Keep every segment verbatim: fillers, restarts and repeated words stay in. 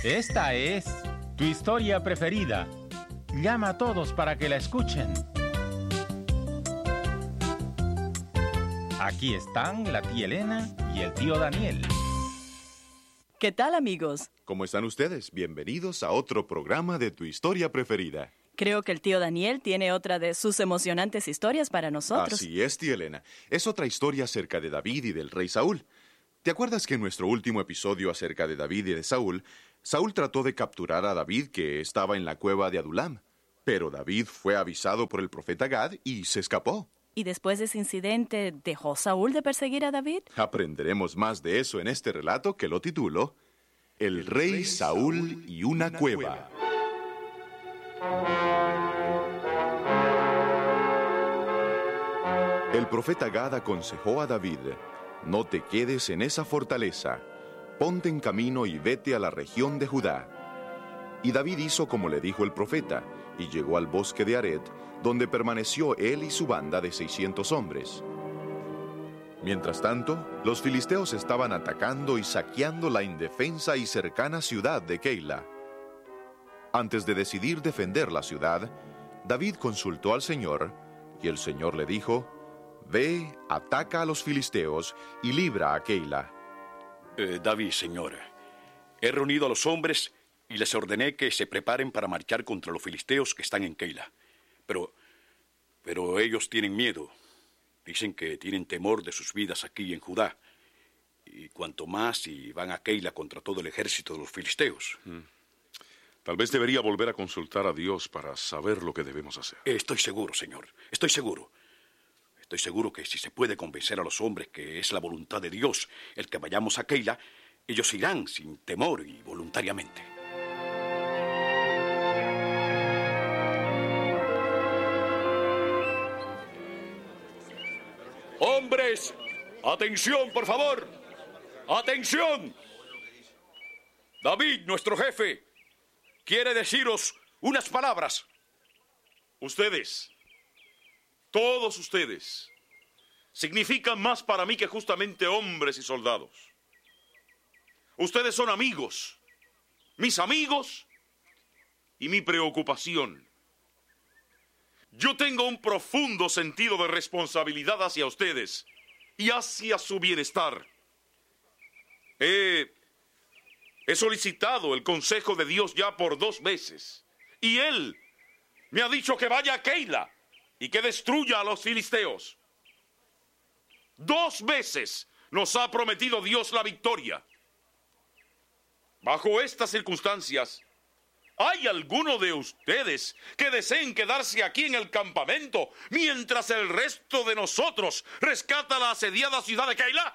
Esta es tu historia preferida. Llama a todos para que la escuchen. Aquí están la tía Elena y el tío Daniel. ¿Qué tal, amigos? ¿Cómo están ustedes? Bienvenidos a otro programa de tu historia preferida. Creo que el tío Daniel tiene otra de sus emocionantes historias para nosotros. Así es, tía Elena. Es otra historia acerca de David y del rey Saúl. ¿Te acuerdas que en nuestro último episodio acerca de David y de Saúl, Saúl trató de capturar a David que estaba en la cueva de Adulam? Pero David fue avisado por el profeta Gad y se escapó. ¿Y después de ese incidente, dejó Saúl de perseguir a David? Aprenderemos más de eso en este relato que lo titulo El rey Saúl y una cueva. El profeta Gad aconsejó a David: no te quedes en esa fortaleza, ponte en camino y vete a la región de Judá. Y David hizo como le dijo el profeta, y llegó al bosque de Ared, donde permaneció él y su banda de seiscientos hombres. Mientras tanto, los filisteos estaban atacando y saqueando la indefensa y cercana ciudad de Keila. Antes de decidir defender la ciudad, David consultó al Señor, y el Señor le dijo: ve, ataca a los filisteos y libra a Keila. Eh, David, señor, he reunido a los hombres y les ordené que se preparen para marchar contra los filisteos que están en Keila. Pero, pero ellos tienen miedo. Dicen que tienen temor de sus vidas aquí en Judá. Y cuanto más si van a Keila contra todo el ejército de los filisteos. Mm. Tal vez debería volver a consultar a Dios para saber lo que debemos hacer. Estoy seguro, señor. Estoy seguro. Estoy seguro que si se puede convencer a los hombres que es la voluntad de Dios el que vayamos a Keila, ellos irán sin temor y voluntariamente. ¡Hombres! ¡Atención, por favor! ¡Atención! David, nuestro jefe, quiere deciros unas palabras. Ustedes, todos ustedes, significan más para mí que justamente hombres y soldados. Ustedes son amigos, mis amigos y mi preocupación. Yo tengo un profundo sentido de responsabilidad hacia ustedes y hacia su bienestar. He, he solicitado el consejo de Dios ya por dos veces y Él me ha dicho que vaya a Keila y que destruya a los filisteos. Dos veces nos ha prometido Dios la victoria. Bajo estas circunstancias, ¿hay alguno de ustedes que deseen quedarse aquí en el campamento mientras el resto de nosotros rescata la asediada ciudad de Keila?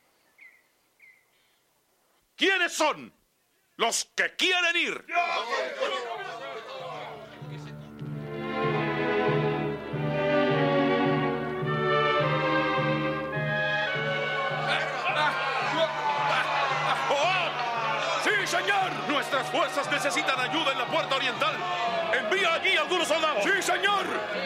¿Quiénes son los que quieren ir? ¡Señor! Nuestras fuerzas necesitan ayuda en la puerta oriental. ¡Envía allí algunos soldados! ¡Sí, señor!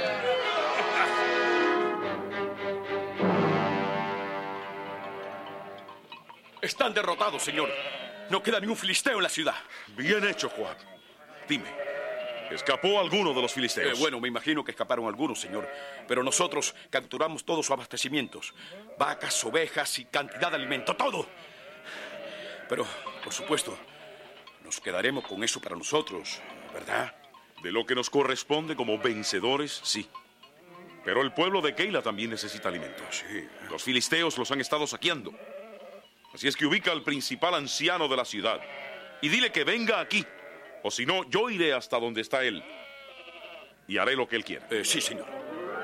Están derrotados, señor. No queda ni un filisteo en la ciudad. Bien hecho, Joab. Dime, ¿escapó alguno de los filisteos? Eh, bueno, me imagino que escaparon algunos, señor. Pero nosotros capturamos todos sus abastecimientos. Vacas, ovejas y cantidad de alimento, todo. Pero, por supuesto, nos quedaremos con eso para nosotros, ¿verdad? De lo que nos corresponde como vencedores, sí. Pero el pueblo de Keila también necesita alimentos. Sí. Los filisteos los han estado saqueando. Así es que ubica al principal anciano de la ciudad y dile que venga aquí. O si no, yo iré hasta donde está él y haré lo que él quiera. Eh, sí, señor.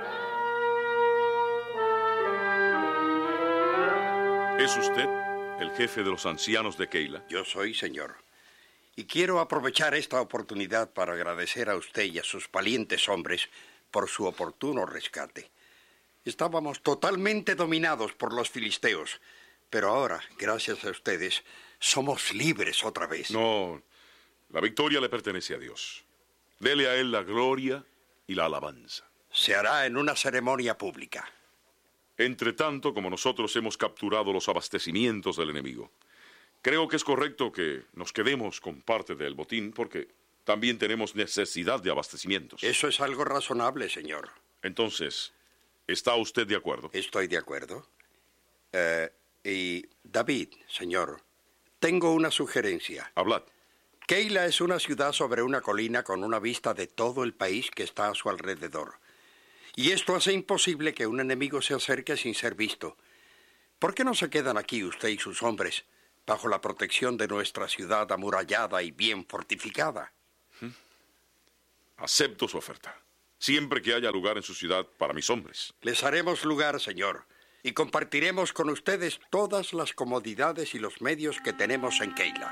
¿Es usted el jefe de los ancianos de Keila? Yo soy, señor. Y quiero aprovechar esta oportunidad para agradecer a usted y a sus valientes hombres por su oportuno rescate. Estábamos totalmente dominados por los filisteos, pero ahora, gracias a ustedes, somos libres otra vez. No, la victoria le pertenece a Dios. Dele a Él la gloria y la alabanza. Se hará en una ceremonia pública. Entre tanto, como nosotros hemos capturado los abastecimientos del enemigo, Creo que es correcto que nos quedemos con parte del botín porque también tenemos necesidad de abastecimientos. Eso es algo razonable, señor. Entonces, ¿está usted de acuerdo? Estoy de acuerdo. Eh, y David, señor, tengo una sugerencia. Hablad. Keila es una ciudad sobre una colina con una vista de todo el país que está a su alrededor. Y esto hace imposible que un enemigo se acerque sin ser visto. ¿Por qué no se quedan aquí usted y sus hombres bajo la protección de nuestra ciudad amurallada y bien fortificada? Acepto su oferta, siempre que haya lugar en su ciudad para mis hombres. Les haremos lugar, señor, y compartiremos con ustedes todas las comodidades y los medios que tenemos en Keila.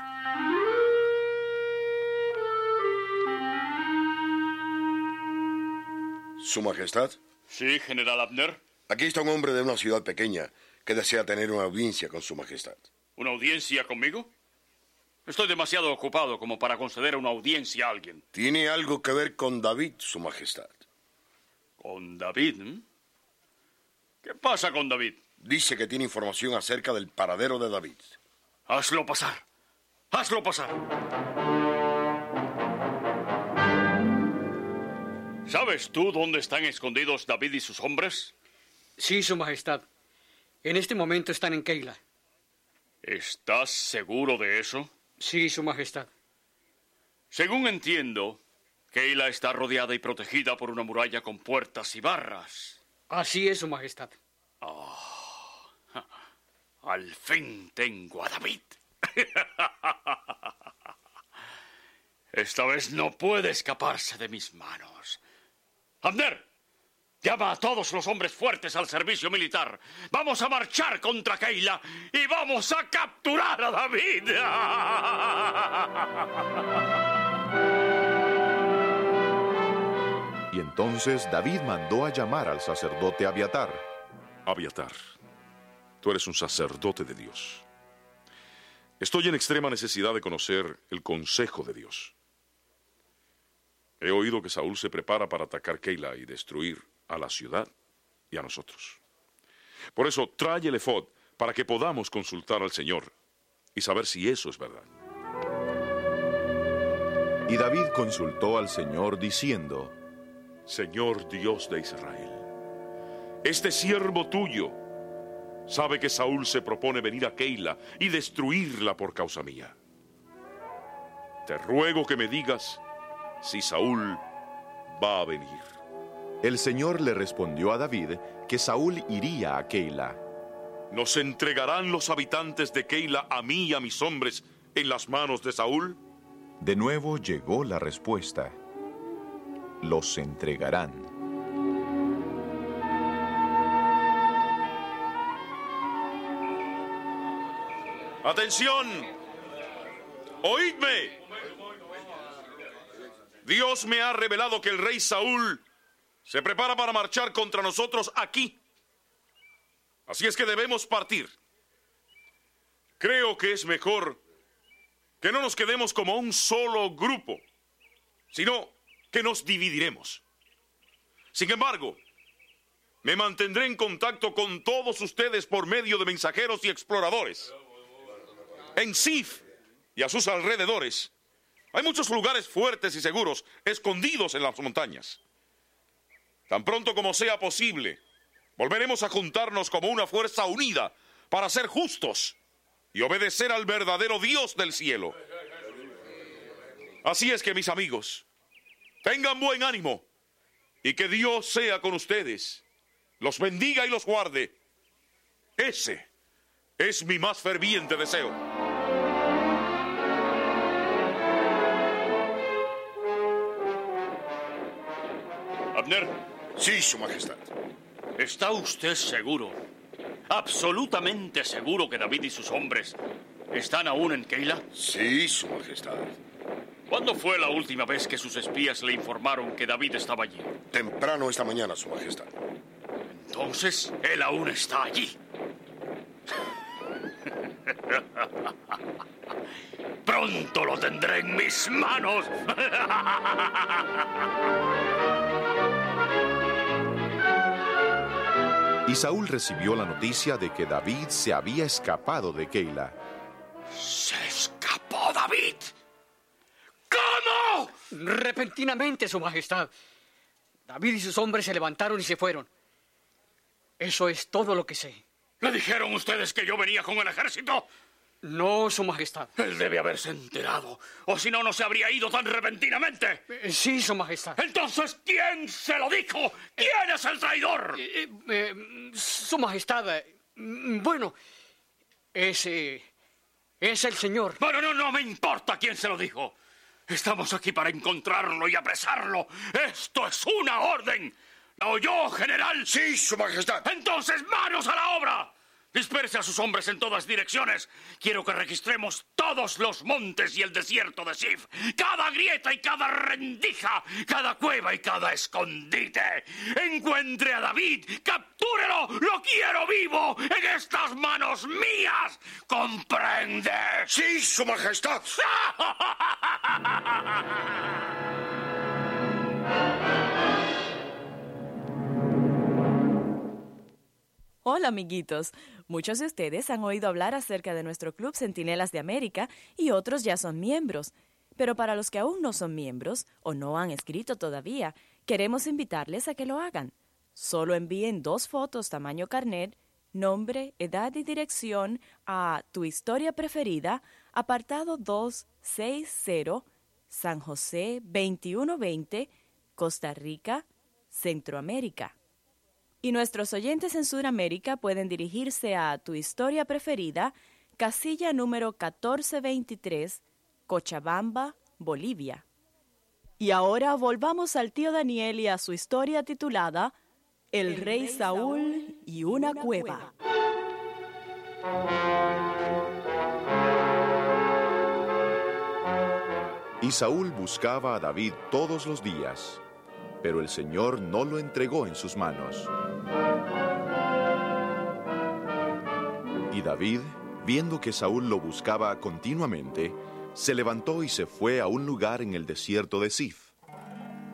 ¿Su Majestad? Sí, General Abner. Aquí está un hombre de una ciudad pequeña que desea tener una audiencia con Su Majestad. ¿Una audiencia conmigo? Estoy demasiado ocupado como para conceder una audiencia a alguien. Tiene algo que ver con David, Su Majestad. ¿Con David? ¿eh? ¿Qué pasa con David? Dice que tiene información acerca del paradero de David. Hazlo pasar. Hazlo pasar. ¿Sabes tú dónde están escondidos David y sus hombres? Sí, Su Majestad. En este momento están en Keila. ¿Estás seguro de eso? Sí, Su Majestad. Según entiendo, Keila está rodeada y protegida por una muralla con puertas y barras. Así es, Su Majestad. Oh, al fin tengo a David. Esta vez no puede escaparse de mis manos. Abner, llama a todos los hombres fuertes al servicio militar. Vamos a marchar contra Keila y vamos a capturar a David. Y entonces David mandó a llamar al sacerdote Abiatar. Abiatar, tú eres un sacerdote de Dios. Estoy en extrema necesidad de conocer el consejo de Dios. He oído que Saúl se prepara para atacar Keila y destruir a la ciudad y a nosotros. Por eso, trae el efod para que podamos consultar al Señor y saber si eso es verdad. Y David consultó al Señor diciendo: Señor Dios de Israel, este siervo tuyo sabe que Saúl se propone venir a Keila y destruirla por causa mía. Te ruego que me digas si Saúl va a venir. El Señor le respondió a David que Saúl iría a Keila. ¿Nos entregarán los habitantes de Keila a mí y a mis hombres en las manos de Saúl? De nuevo llegó la respuesta: los entregarán. ¡Atención! ¡Oídme! Dios me ha revelado que el rey Saúl se prepara para marchar contra nosotros aquí. Así es que debemos partir. Creo que es mejor que no nos quedemos como un solo grupo, sino que nos dividiremos. Sin embargo, me mantendré en contacto con todos ustedes por medio de mensajeros y exploradores. En Sif y a sus alrededores hay muchos lugares fuertes y seguros escondidos en las montañas. Tan pronto como sea posible, volveremos a juntarnos como una fuerza unida para ser justos y obedecer al verdadero Dios del cielo. Así es que, mis amigos, tengan buen ánimo y que Dios sea con ustedes, los bendiga y los guarde. Ese es mi más ferviente deseo. Abner. Sí, Su Majestad. ¿Está usted seguro, absolutamente seguro que David y sus hombres están aún en Keila? Sí, Su Majestad. ¿Cuándo fue la última vez que sus espías le informaron que David estaba allí? Temprano esta mañana, Su Majestad. Entonces, él aún está allí. Pronto lo tendré en mis manos. Y Saúl recibió la noticia de que David se había escapado de Keila. Sí. David? ¿Cómo? Repentinamente, Su Majestad. David y sus hombres se levantaron y se fueron. Eso es todo lo que sé. ¿Le dijeron ustedes que yo venía con el ejército? No, Su Majestad. Él debe haberse enterado, o si no, no se habría ido tan repentinamente. Eh, sí, Su Majestad. Entonces, ¿quién se lo dijo? ¿Quién es el traidor? Eh, eh, Su Majestad, eh, bueno, es, eh, es el señor. Bueno, no, no me importa quién se lo dijo. Estamos aquí para encontrarlo y apresarlo. Esto es una orden. ¿La oyó, general? Sí, Su Majestad. Entonces, manos a la obra. Disperse a sus hombres en todas direcciones. Quiero que registremos todos los montes y el desierto de Sif. Cada grieta y cada rendija. Cada cueva y cada escondite. Encuentre a David. Captúrelo. Lo quiero vivo en estas manos mías. ¿Comprende? Sí, Su Majestad. Hola, amiguitos. Muchos de ustedes han oído hablar acerca de nuestro Club Centinelas de América y otros ya son miembros. Pero para los que aún no son miembros o no han escrito todavía, queremos invitarles a que lo hagan. Solo envíen dos fotos tamaño carnet, nombre, edad y dirección a Tu Historia Preferida, apartado doscientos sesenta, San José veintiuno veinte, Costa Rica, Centroamérica. Y nuestros oyentes en Sudamérica pueden dirigirse a Tu Historia Preferida, casilla número catorce veintitrés, Cochabamba, Bolivia. Y ahora volvamos al tío Daniel y a su historia titulada El, El rey, rey Saúl, Saúl y una, una cueva. Y Saúl buscaba a David todos los días, pero el Señor no lo entregó en sus manos. Y David, viendo que Saúl lo buscaba continuamente, se levantó y se fue a un lugar en el desierto de Sif.